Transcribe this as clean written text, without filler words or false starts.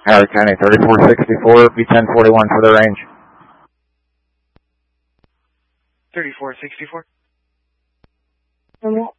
Howard County 3464, B1041 for the range. 3464. Hello?